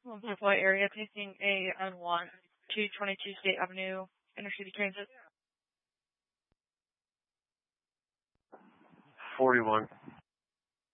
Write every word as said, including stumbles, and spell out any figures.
one Flight area taking a N one two twenty-two State Avenue, Intercity Transit. forty-one.